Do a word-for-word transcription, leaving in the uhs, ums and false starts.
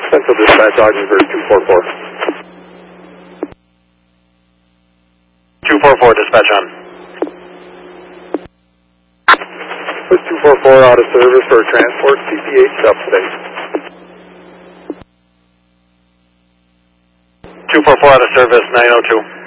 Central Dispatch, Ogdenburg two four four. two four four, dispatch on. Put two four four out of service for transport, C P H upstate. two four four out of service, nine oh two.